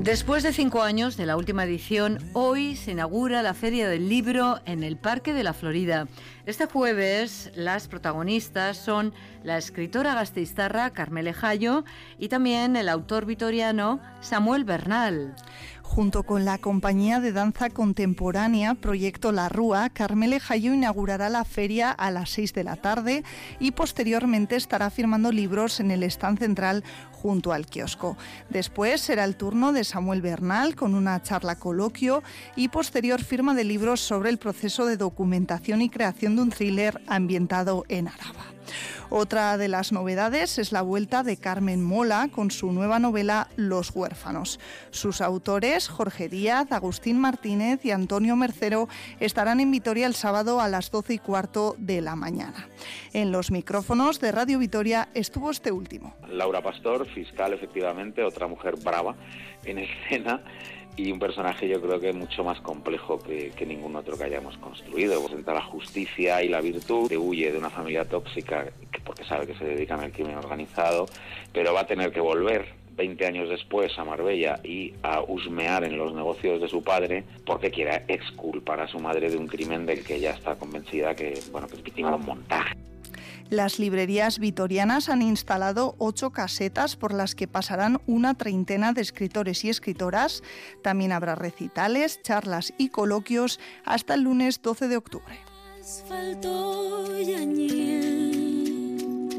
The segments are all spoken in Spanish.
Después de 5 años de la última edición, hoy se inaugura la Feria del Libro en el Parque de la Florida. Este jueves las protagonistas son la escritora gasteiztarra Karmele Jaio y también el autor vitoriano Samuel Bernal. Junto con la compañía de danza contemporánea Proyecto La Rúa, Karmele Jaio inaugurará la feria a las 6 de la tarde y posteriormente estará firmando libros en el stand central junto al kiosco. Después será el turno de Samuel Bernal con una charla coloquio y posterior firma de libros sobre el proceso de documentación y creación de un thriller ambientado en Araba. Otra de las novedades es la vuelta de Carmen Mola con su nueva novela Los huérfanos. Sus autores, Jorge Díaz, Agustín Martínez y Antonio Mercero, estarán en Vitoria el sábado a las 12:15 de la mañana. En los micrófonos de Radio Vitoria estuvo este último. Laura Pastor, fiscal, efectivamente, otra mujer brava en escena, y un personaje yo creo que mucho más complejo que ningún otro que hayamos construido. Presenta la justicia y la virtud, que huye de una familia tóxica porque sabe que se dedican al crimen organizado, pero va a tener que volver 20 años después a Marbella y a husmear en los negocios de su padre porque quiere exculpar a su madre de un crimen del que ella está convencida que es víctima de un montaje. Las librerías vitorianas han instalado 8 casetas por las que pasarán una treintena de escritores y escritoras. También habrá recitales, charlas y coloquios hasta el lunes 12 de octubre. Asfalto y añil,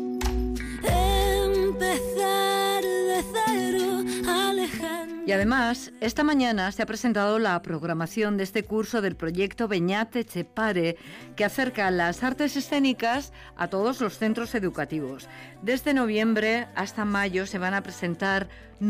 empezar de cero, alejando. Y además, esta mañana se ha presentado la programación de este curso del proyecto Beñat Etxepare, que acerca las artes escénicas a todos los centros educativos. Desde noviembre hasta mayo se van a presentar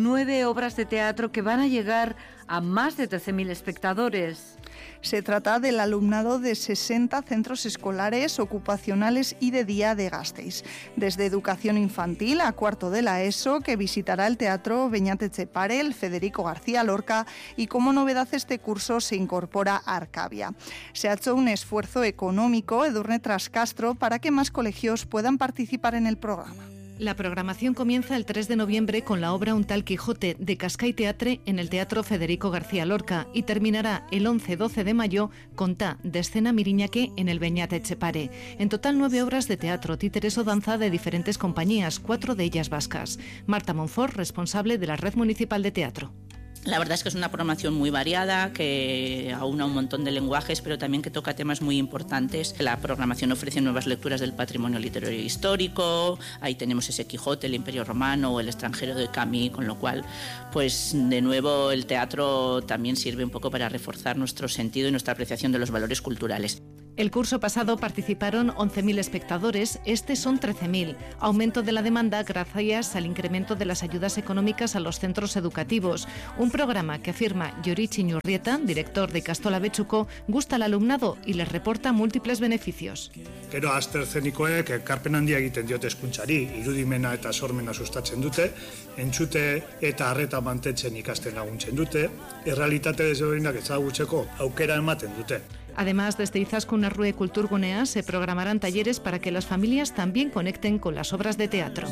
9 obras de teatro que van a llegar a más de 13.000 espectadores. Se trata del alumnado de 60 centros escolares, ocupacionales y de día de Gasteiz, desde educación infantil a cuarto de la ESO, que visitará el Teatro Beñat Etxepare, el Federico García Lorca, y como novedad este curso se incorpora Arcavia. Se ha hecho un esfuerzo económico, Edurne Trascastro, para que más colegios puedan participar en el programa. La programación comienza el 3 de noviembre con la obra Un tal Quijote de Cascai Teatre en el Teatro Federico García Lorca y terminará el 11-12 de mayo con Ta de escena Miriñaque en el Beñat Etxepare. En total 9 obras de teatro, títeres o danza de diferentes compañías, 4 de ellas vascas. Marta Monfort, responsable de la Red Municipal de Teatro. La verdad es que es una programación muy variada, que aúna un montón de lenguajes, pero también que toca temas muy importantes. La programación ofrece nuevas lecturas del patrimonio literario e histórico, ahí tenemos ese Quijote, el Imperio Romano o el extranjero de Camus, con lo cual, pues de nuevo el teatro también sirve un poco para reforzar nuestro sentido y nuestra apreciación de los valores culturales. El curso pasado participaron 11.000 espectadores, este son 13.000. Aumento de la demanda gracias al incremento de las ayudas económicas a los centros educativos. Un programa que afirma Yoritz Iñurrieta, director de Ikastola Betxuko, gusta al alumnado y les reporta múltiples beneficios. Gero azterzenikoek ekarpen handia egiten diote hezkuntzari, irudimena eta sormena sustatzen dute, entzute eta harreta mantentzen ikasten laguntzen dute, errealitate desberdinak ezagutzeko aukera ematen dute. Además, desde Izaskun Arrue Kulturgunea se programarán talleres para que las familias también conecten con las obras de teatro.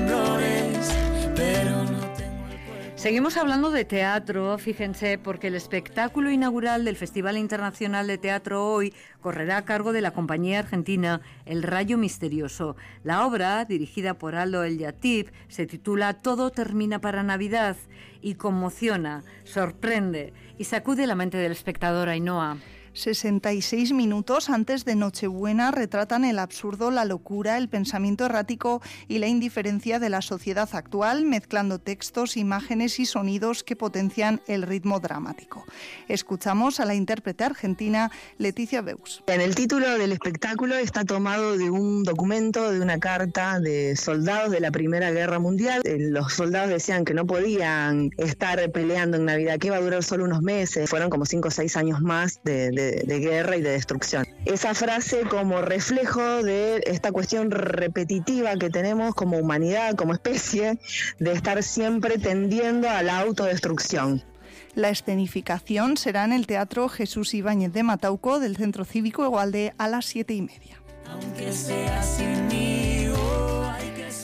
Seguimos hablando de teatro, fíjense, porque el espectáculo inaugural del Festival Internacional de Teatro hoy correrá a cargo de la compañía argentina El Rayo Misterioso. La obra, dirigida por Aldo El Yatib, se titula Todo termina para Navidad y conmociona, sorprende y sacude la mente del espectador, Ainhoa. 66 minutos antes de Nochebuena retratan el absurdo, la locura, el pensamiento errático y la indiferencia de la sociedad actual, mezclando textos, imágenes y sonidos que potencian el ritmo dramático. Escuchamos a la intérprete argentina Leticia Beus. En el título del espectáculo está tomado de un documento, de una carta de soldados de la Primera Guerra Mundial. Los soldados decían que no podían estar peleando en Navidad, que iba a durar solo unos meses. Fueron como 5 o 6 años más de guerra y de destrucción. Esa frase como reflejo de esta cuestión repetitiva que tenemos como humanidad, como especie, de estar siempre tendiendo a la autodestrucción. La escenificación será en el Teatro Jesús Ibáñez de Matauco del Centro Cívico Egualde a las 7:30. Aunque sea sin mí,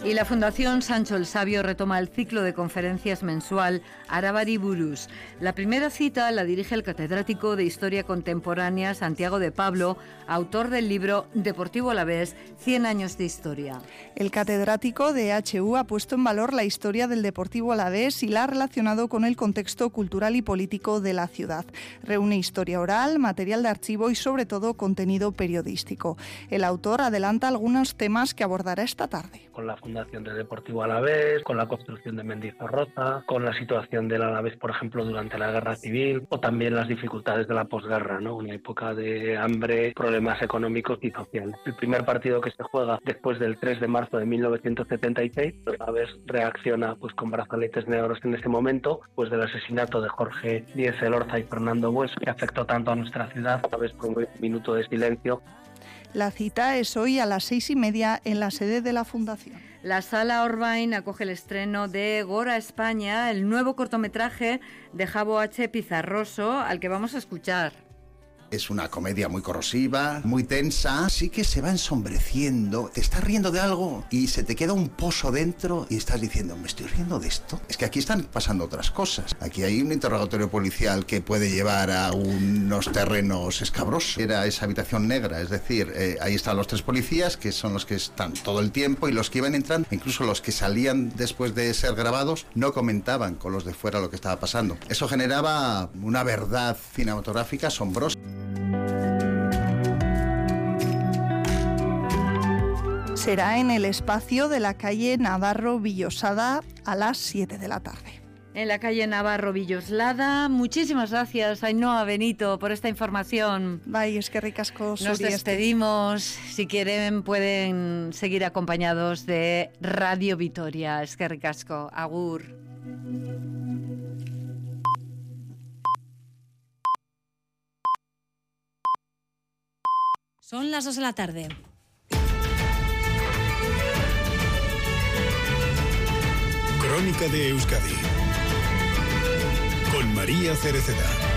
Y la Fundación Sancho el Sabio retoma el ciclo de conferencias mensual Arabari Buruz. La primera cita la dirige el catedrático de Historia Contemporánea Santiago de Pablo, autor del libro Deportivo Alavés, 100 años de historia. El catedrático de HU ha puesto en valor la historia del Deportivo Alavés y la ha relacionado con el contexto cultural y político de la ciudad. Reúne historia oral, material de archivo y sobre todo contenido periodístico. El autor adelanta algunos temas que abordará esta tarde. Con la fundación del Deportivo Alavés, con la construcción de Mendizorroza, con la situación del Alavés, por ejemplo, durante la Guerra Civil, o también las dificultades de la posguerra, ¿no? Una época de hambre, problemas económicos y sociales. El primer partido que se juega después del 3 de marzo de 1976, el Alavés reacciona pues con brazaletes negros en ese momento, pues del asesinato de Jorge Díez Elorza y Fernando Bueso, que afectó tanto a nuestra ciudad. Alavés por un minuto de silencio. La cita es hoy a las 6:30 en la sede de la Fundación. La Sala Orbain acoge el estreno de Gora España, el nuevo cortometraje de Jabo H. Pizarroso, al que vamos a escuchar. Es una comedia muy corrosiva, muy tensa, sí que se va ensombreciendo, te estás riendo de algo y se te queda un pozo dentro y estás diciendo, ¿me estoy riendo de esto? Es que aquí están pasando otras cosas. Aquí hay un interrogatorio policial que puede llevar a unos terrenos escabrosos. Era esa habitación negra, es decir, ahí están los 3 policías, que son los que están todo el tiempo, y los que iban entrando, incluso los que salían después de ser grabados, no comentaban con los de fuera lo que estaba pasando. Eso generaba una verdad cinematográfica asombrosa. Será en el espacio de la calle Navarro Villosada a las 7 de la tarde. En la calle Navarro Villoslada. Muchísimas gracias, Ainhoa Benito, por esta información. Bai, eskerrik asko. Nos despedimos. Si quieren, pueden seguir acompañados de Radio Vitoria. Eskerrik asko. Agur. Son las 2 de la tarde. Crónica de Euskadi con María Cereceda.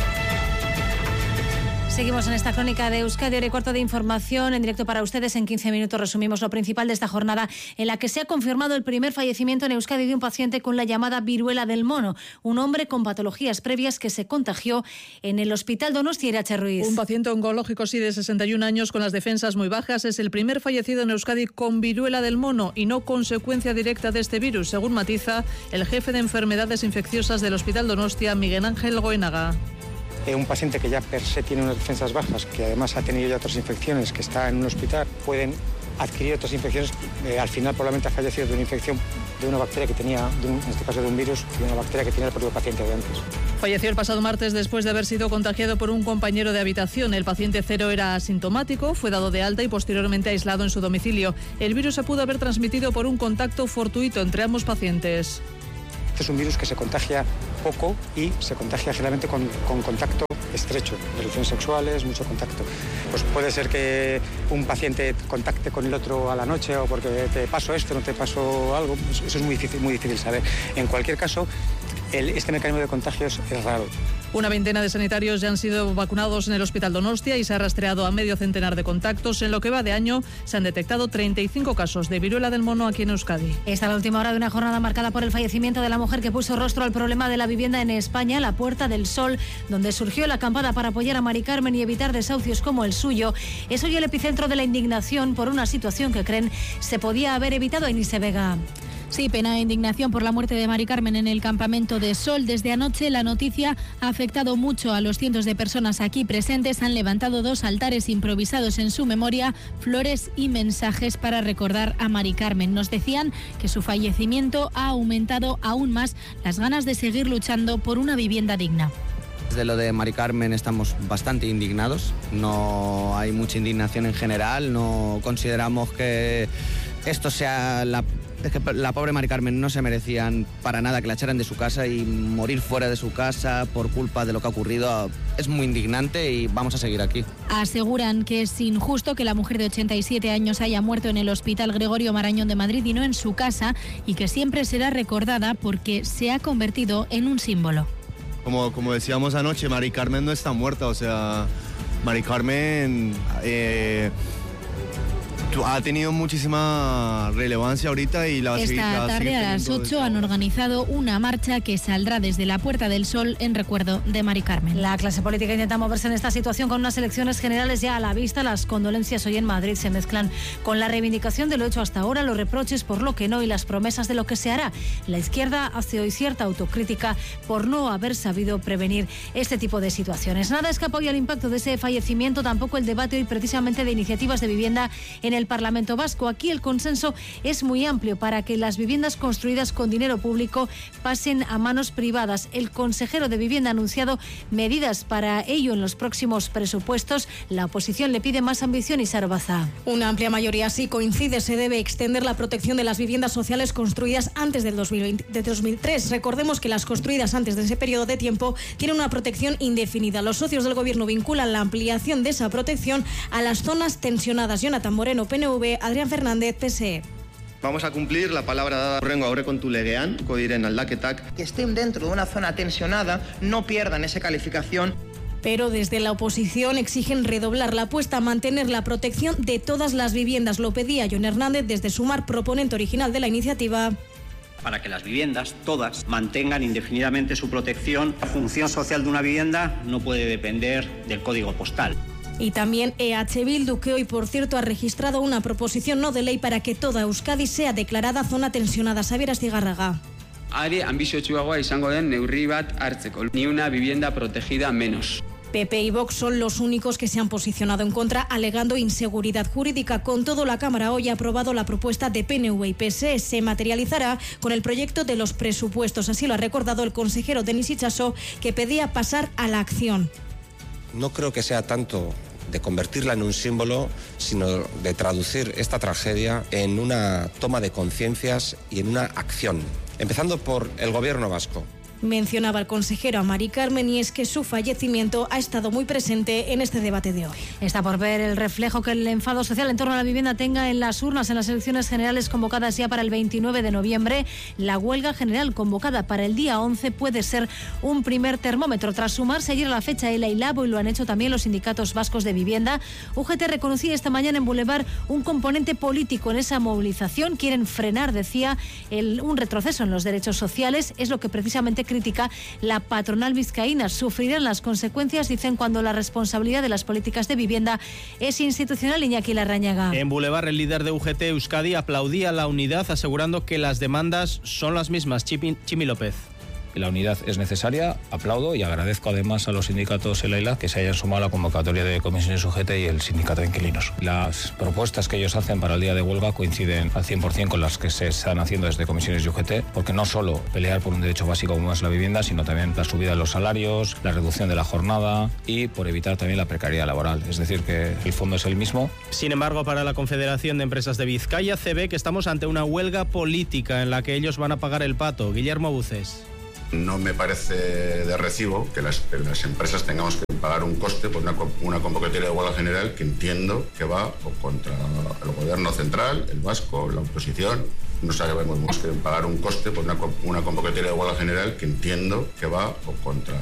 Seguimos en esta crónica de Euskadi, hora y cuarto de información en directo para ustedes. En 15 minutos resumimos lo principal de esta jornada, en la que se ha confirmado el primer fallecimiento en Euskadi de un paciente con la llamada viruela del mono, un hombre con patologías previas que se contagió en el Hospital Donostia. Irache Ruiz. Un paciente oncológico, sí, de 61 años con las defensas muy bajas, es el primer fallecido en Euskadi con viruela del mono y no consecuencia directa de este virus, según matiza el jefe de enfermedades infecciosas del Hospital Donostia, Miguel Ángel Goenaga. Un paciente que ya per se tiene unas defensas bajas, que además ha tenido ya otras infecciones, que está en un hospital, pueden adquirir otras infecciones. Al final probablemente ha fallecido de una infección de una bacteria que tenía, en este caso de un virus, de una bacteria que tenía el propio paciente de antes. Falleció el pasado martes después de haber sido contagiado por un compañero de habitación. El paciente cero era asintomático, fue dado de alta y posteriormente aislado en su domicilio. El virus se pudo haber transmitido por un contacto fortuito entre ambos pacientes. Este es un virus que se contagia poco y se contagia generalmente con contacto estrecho, relaciones sexuales, mucho contacto. Pues puede ser que un paciente contacte con el otro a la noche o porque te pasó esto, no te pasó algo. Eso es muy difícil saber. En cualquier caso, este mecanismo de contagio es raro. Una veintena de sanitarios ya han sido vacunados en el Hospital Donostia y se ha rastreado a medio centenar de contactos. En lo que va de año se han detectado 35 casos de viruela del mono aquí en Euskadi. Esta es la última hora de una jornada marcada por el fallecimiento de la mujer que puso rostro al problema de la vivienda en España, la Puerta del Sol, donde surgió la acampada para apoyar a Mari Carmen y evitar desahucios como el suyo. Es hoy el epicentro de la indignación por una situación que creen se podía haber evitado en Inise Vega. Sí, pena e indignación por la muerte de Mari Carmen en el campamento de Sol. Desde anoche la noticia ha afectado mucho a los cientos de personas aquí presentes. Han levantado 2 altares improvisados en su memoria, flores y mensajes para recordar a Mari Carmen. Nos decían que su fallecimiento ha aumentado aún más las ganas de seguir luchando por una vivienda digna. Desde lo de Mari Carmen estamos bastante indignados. No hay mucha indignación en general. No consideramos que esto sea Es que la pobre Mari Carmen no se merecían para nada que la echaran de su casa y morir fuera de su casa por culpa de lo que ha ocurrido. Es muy indignante y vamos a seguir aquí. Aseguran que es injusto que la mujer de 87 años haya muerto en el Hospital Gregorio Marañón de Madrid y no en su casa, y que siempre será recordada porque se ha convertido en un símbolo. Como decíamos anoche, Mari Carmen no está muerta, o sea, Mari Carmen Ha tenido muchísima relevancia ahorita y la Esta tarde a las 8 han organizado una marcha que saldrá desde la Puerta del Sol en recuerdo de Mari Carmen. La clase política intenta moverse en esta situación con unas elecciones generales ya a la vista. Las condolencias hoy en Madrid se mezclan con la reivindicación de lo hecho hasta ahora, los reproches por lo que no y las promesas de lo que se hará. La izquierda hace hoy cierta autocrítica por no haber sabido prevenir este tipo de situaciones. Nada escapa hoy al impacto de ese fallecimiento, tampoco el debate hoy precisamente de iniciativas de vivienda en el Parlamento Vasco. Aquí el consenso es muy amplio para que las viviendas construidas con dinero público pasen a manos privadas. El consejero de Vivienda ha anunciado medidas para ello en los próximos presupuestos. La oposición le pide más ambición. Y Sarbaza. Una amplia mayoría sí coincide. Se debe extender la protección de las viviendas sociales construidas antes del 2003. Recordemos que las construidas antes de ese periodo de tiempo tienen una protección indefinida. Los socios del Gobierno vinculan la ampliación de esa protección a las zonas tensionadas. Jonathan Moreno, PNV, Adrián Fernández, PSE. Vamos a cumplir la palabra dada por aurrekontu legean, codiren aldaketak. Que estén dentro de una zona tensionada, no pierdan esa calificación. Pero desde la oposición exigen redoblar la apuesta a mantener la protección de todas las viviendas. Lo pedía Jon Hernández desde Sumar, proponente original de la iniciativa. Para que las viviendas, todas, mantengan indefinidamente su protección. La función social de una vivienda no puede depender del código postal. Y también EH Bildu, que hoy, por cierto, ha registrado una proposición no de ley para que toda Euskadi sea declarada zona tensionada. Xabier Astigarraga. Are anbiziotsuagoa izango den neurri bat hartzeko, ni una vivienda protegida menos. PP y Vox son los únicos que se han posicionado en contra, alegando inseguridad jurídica. Con todo, la Cámara hoy ha aprobado la propuesta de PNV y PSE. Se materializará con el proyecto de los presupuestos. Así lo ha recordado el consejero Denis Itxaso, que pedía pasar a la acción. No creo que sea tanto de convertirla en un símbolo, sino de traducir esta tragedia en una toma de conciencias y en una acción, empezando por el Gobierno vasco. Mencionaba el consejero a Mari Carmen, y es que su fallecimiento ha estado muy presente en este debate de hoy. Está por ver el reflejo que el enfado social en torno a la vivienda tenga en las urnas en las elecciones generales convocadas ya para el 29 de noviembre. La huelga general convocada para el día 11 puede ser un primer termómetro. Tras sumarse ayer a la fecha ELA y Labo, y lo han hecho también los sindicatos vascos de vivienda, UGT reconocía esta mañana en Boulevard un componente político en esa movilización. Quieren frenar, decía, un retroceso en los derechos sociales. Es lo que precisamente critica la patronal vizcaína. Sufrirán las consecuencias, dicen, cuando la responsabilidad de las políticas de vivienda es institucional. Iñaki Larrañaga. En Boulevard, el líder de UGT Euskadi aplaudía la unidad, asegurando que las demandas son las mismas. Chimi López. La unidad es necesaria, aplaudo y agradezco además a los sindicatos ELA y LAB que se hayan sumado a la convocatoria de comisiones UGT y el sindicato de inquilinos. Las propuestas que ellos hacen para el día de huelga coinciden al 100% con las que se están haciendo desde comisiones y UGT, porque no solo pelear por un derecho básico como es la vivienda, sino también la subida de los salarios, la reducción de la jornada y por evitar también la precariedad laboral. Es decir, que el fondo es el mismo. Sin embargo, para la Confederación de Empresas de Vizcaya se ve que estamos ante una huelga política en la que ellos van a pagar el pato. Guillermo Buces. No me parece de recibo que las empresas tengamos que pagar un coste por una convocatoria de huelga general que entiendo que va contra el gobierno central, el vasco, la oposición. No sabemos que pagar un coste por una convocatoria de huelga general que entiendo que va contra